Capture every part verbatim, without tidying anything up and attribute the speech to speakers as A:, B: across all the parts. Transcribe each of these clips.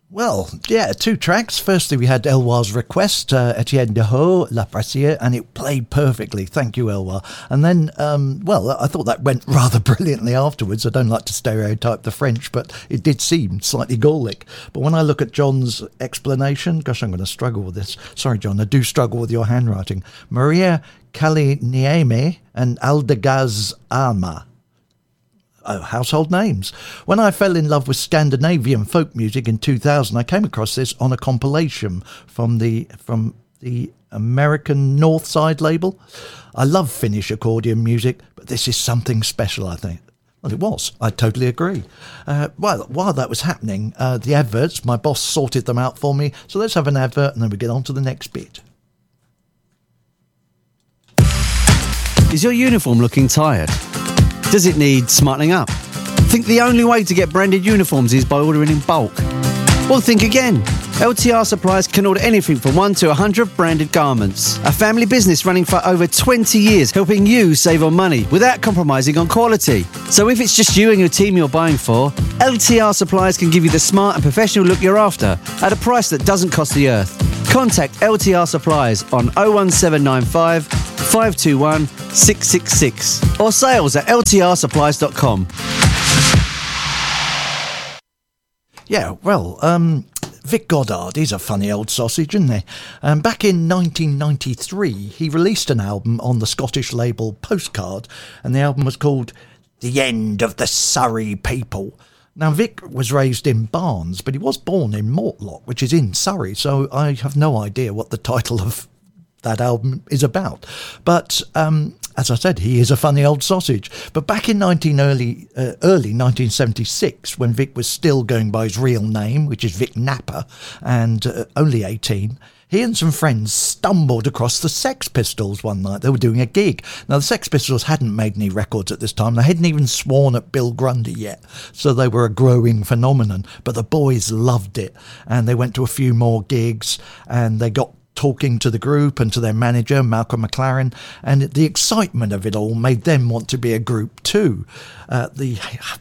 A: Well, yeah, two tracks. Firstly, we had Elwar's Request, uh, Etienne Deho, La Prassière, and it played perfectly. Thank you, Elwar. And then, um, well, I thought that went rather brilliantly afterwards. I don't like to stereotype the French, but it did seem slightly Gallic. But when I look at John's explanation, gosh, I'm going to struggle with this. Sorry, John, I do struggle with your handwriting. Maria Kalinieme and Aldegaz Alma. Oh, household names. When I fell in love with Scandinavian folk music in two thousand, I came across this on a compilation from the from the American Northside label. I love Finnish accordion music, but this is something special, I think. Well, it was. I totally agree. Uh, well, while that was happening, uh, the adverts, my boss sorted them out for me. So let's have an advert and then we get on to the next bit.
B: Is your uniform looking tired? Does it need smartening up? Think the only way to get branded uniforms is by ordering in bulk? Well, think again. L T R Supplies can order anything from one to one hundred branded garments. A family business running for over twenty years, helping you save on money without compromising on quality. So if it's just you and your team you're buying for, L T R Supplies can give you the smart and professional look you're after at a price that doesn't cost the earth. Contact L T R Supplies on oh one seven nine five, five two one, six six six or sales at l t r supplies dot com.
A: Yeah, well, um, Vic Goddard, he's a funny old sausage, isn't he? Um, back in nineteen ninety-three, he released an album on the Scottish label Postcard, and the album was called The End of the Surrey People. Now, Vic was raised in Barnes, but he was born in Mortlock, which is in Surrey, so I have no idea what the title of that album is about. But um, as I said, he is a funny old sausage. But back in nineteen early uh, early nineteen seventy-six, when Vic was still going by his real name, which is Vic Napper, and uh, only eighteen, he and some friends stumbled across the Sex Pistols one night. They were doing a gig. Now, the Sex Pistols hadn't made any records at this time. They hadn't even sworn at Bill Grundy yet, so they were a growing phenomenon. But the boys loved it, and they went to a few more gigs, and they got talking to the group and to their manager, Malcolm McLaren, and the excitement of it all made them want to be a group too. Uh, the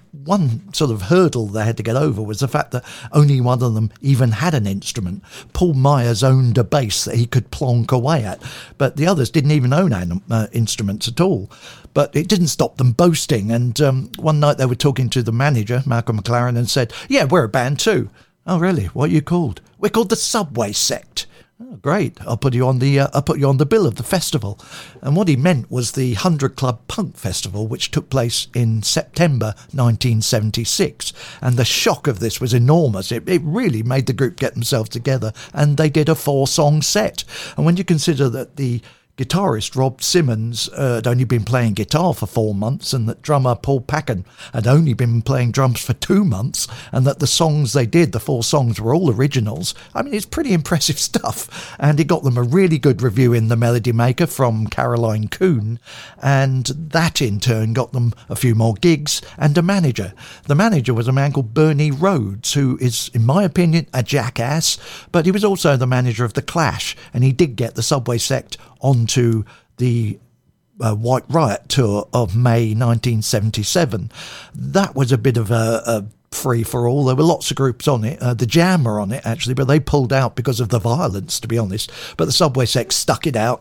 A: one sort of hurdle they had to get over was the fact that only one of them even had an instrument. Paul Myers owned a bass that he could plonk away at, but the others didn't even own an, uh, instruments at all. But it didn't stop them boasting, and um, one night they were talking to the manager, Malcolm McLaren, and said, "Yeah, we're a band too." "Oh, really? What are you called?" "We're called the Subway Sect." "Oh, great! I'll put you on the uh, I'll put you on the bill of the festival." And what he meant was the Hundred Club Punk Festival, which took place in September nineteen seventy-six. And the shock of this was enormous. It, it really made the group get themselves together, and they did a four-song set. And when you consider that the guitarist Rob Simmons uh, had only been playing guitar for four months and that drummer Paul Packen had only been playing drums for two months and that the songs they did, the four songs, were all originals. I mean, it's pretty impressive stuff. And it got them a really good review in The Melody Maker from Caroline Coon, and that in turn got them a few more gigs and a manager. The manager was a man called Bernie Rhodes, who is, in my opinion, a jackass, but he was also the manager of The Clash, and he did get the Subway Sect onto the uh, White Riot tour of May nineteen seventy-seven. That was a bit of a, a free-for-all. There were lots of groups on it. Uh, the Jam were on it, actually, but they pulled out because of the violence, to be honest. But the Subway Sect stuck it out,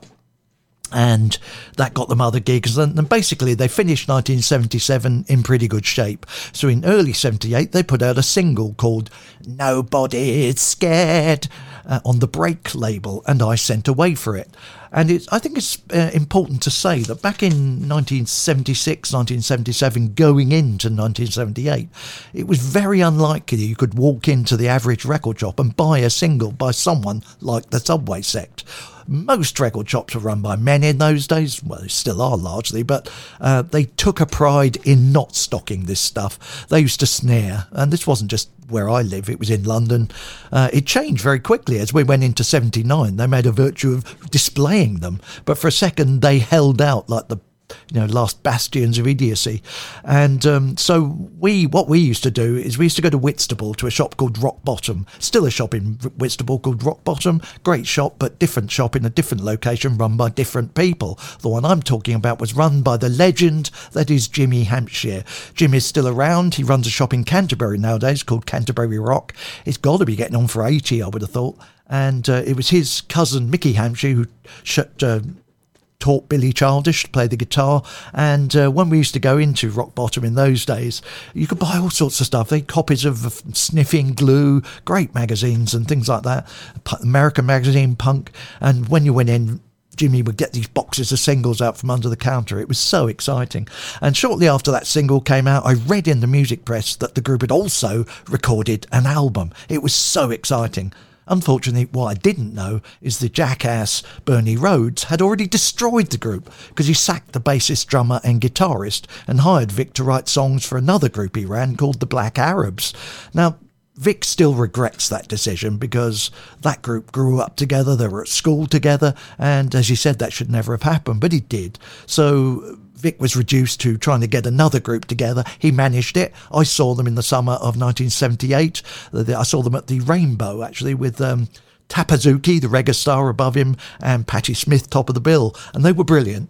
A: and that got them other gigs. And, and basically, they finished nineteen seventy-seven in pretty good shape. So in early seventy-eight, they put out a single called Nobody's Scared uh, on the Break label, and I Sent Away for it. And it's, I think it's uh, important to say that back in nineteen seventy-six, nineteen seventy-seven, going into nineteen seventy-eight, it was very unlikely you could walk into the average record shop and buy a single by someone like the Subway Sect. Most record shops were run by men in those days. Well, they still are largely, but uh, they took a pride in not stocking this stuff. They used to sneer, and this wasn't just where I live, it was in London. Uh, it changed very quickly as we went into seventy-nine. They made a virtue of displaying them, but for a second they held out like the you know, last bastions of idiocy. And um, so we, what we used to do is we used to go to Whitstable to a shop called Rock Bottom. Still a shop in Whitstable called Rock Bottom. Great shop, but different shop in a different location, run by different people. The one I'm talking about was run by the legend that is Jimmy Hampshire. Jimmy's still around. He runs a shop in Canterbury nowadays called Canterbury Rock. It's got to be getting on for eighty, I would have thought. And uh, it was his cousin Mickey Hampshire who sh- uh, taught Billy Childish to play the guitar. And uh, when we used to go into Rock Bottom in those days, you could buy all sorts of stuff. They had copies of uh, Sniffing Glue, great magazines and things like that, P- American Magazine, Punk. And when you went in, Jimmy would get these boxes of singles out from under the counter. It was so exciting. And shortly after that single came out, I read in the music press that the group had also recorded an album. It was so exciting. Unfortunately, what I didn't know is the jackass Bernie Rhodes had already destroyed the group because he sacked the bassist, drummer and guitarist and hired Vic to write songs for another group he ran called the Black Arabs. Now, Vic still regrets that decision because that group grew up together, they were at school together, and as he said, that should never have happened, but it did. So Vic was reduced to trying to get another group together. He managed it. I saw them in the summer of nineteen seventy-eight. I saw them at the Rainbow, actually, with um, Tapazuki, the reggae star above him, and Patti Smith, top of the bill, and they were brilliant.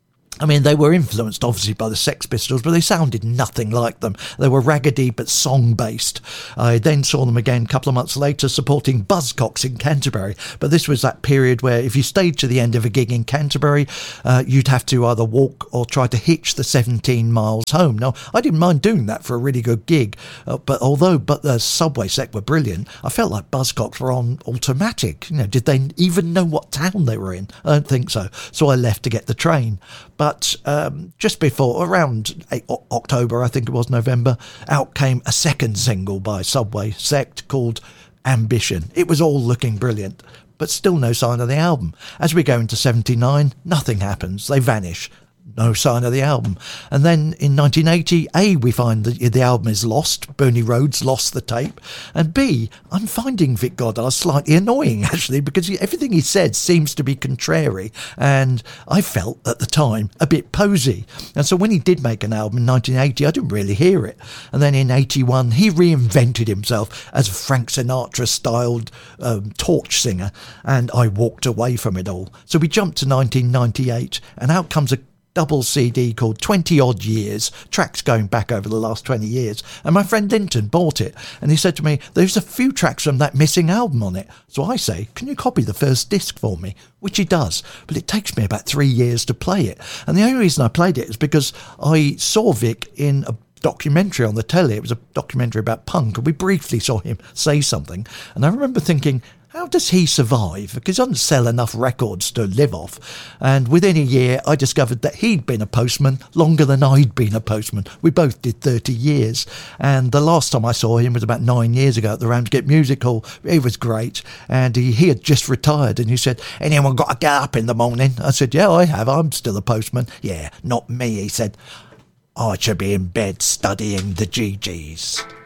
A: I mean, they were influenced, obviously, by the Sex Pistols, but they sounded nothing like them. They were raggedy but song-based. I then saw them again a couple of months later supporting Buzzcocks in Canterbury. But this was that period where if you stayed to the end of a gig in Canterbury, uh, you'd have to either walk or try to hitch the seventeen miles home. Now, I didn't mind doing that for a really good gig, uh, but although but the Subway Sect were brilliant, I felt like Buzzcocks were on automatic. You know, did they even know what town they were in? I don't think so. So I left to get the train. But um, just before, around eight, October, I think it was, November, out came a second single by Subway Sect called Ambition. It was all looking brilliant, but still no sign of the album. As we go into seventy-nine, nothing happens. They vanish. No sign of the album. And then in nineteen eighty, A, we find that the album is lost. Bernie Rhodes lost the tape. And B, I'm finding Vic Goddard slightly annoying, actually, because he, everything he said seems to be contrary. And I felt, at the time, a bit posy. And so when he did make an album in nineteen eighty, I didn't really hear it. And then in eighty-one, he reinvented himself as a Frank Sinatra-styled um, torch singer. And I walked away from it all. So we jumped to nineteen ninety-eight, and out comes a double C D called twenty odd years, tracks going back over the last twenty years. And my friend Linton bought it and he said to me, there's a few tracks from that missing album on it. So I say, can you copy the first disc for me? Which he does, but it takes me about three years to play it. And the only reason I played it is because I saw Vic in a documentary on the telly. It was a documentary about punk, and we briefly saw him say something. And I remember thinking, how does he survive? Because he doesn't sell enough records to live off. And within a year, I discovered that he'd been a postman longer than I'd been a postman. We both did thirty years. And the last time I saw him was about nine years ago at the Ramsgate Music Hall. It was great. And he, he had just retired. And he said, anyone got to get up in the morning? I said, yeah, I have. I'm still a postman. Yeah, not me, he said. I should be in bed studying the G Gs.